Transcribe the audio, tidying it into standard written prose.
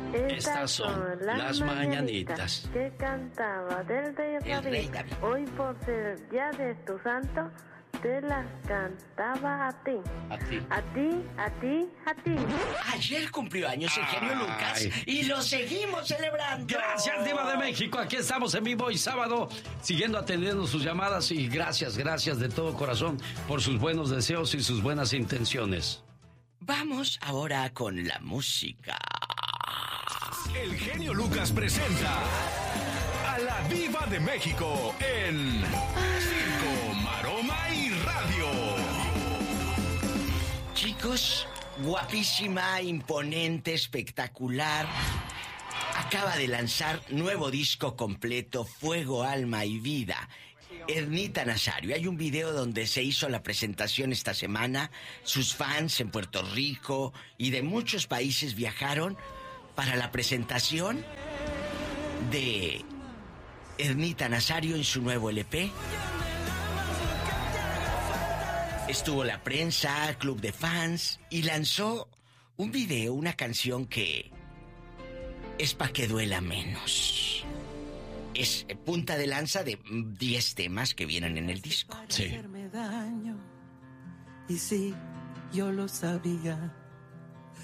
Estas son las mañanitas que cantaba del rey David. Hoy por ser el día de tu santo, te las cantaba a ti. A ti. A ti, a ti, a ti. Ayer cumplió años el genio Lucas y lo seguimos celebrando. Gracias, Diva de México. Aquí estamos en vivo y sábado, siguiendo atendiendo sus llamadas. Y gracias de todo corazón por sus buenos deseos y sus buenas intenciones. Vamos ahora con la música. El genio Lucas presenta a la Diva de México en Circo, Maroma y Radio. Chicos, guapísima, imponente, espectacular. Acaba de lanzar nuevo disco completo, Fuego, Alma y Vida. Ernita Nazario. Hay un video donde se hizo la presentación esta semana. Sus fans en Puerto Rico y de muchos países viajaron para la presentación de Ernita Nazario en su nuevo LP. Estuvo la prensa, club de fans, y lanzó un video, una canción que es pa' que duela menos. Es punta de lanza de 10 temas que vienen en el disco. Sí. Y sí, yo lo sabía.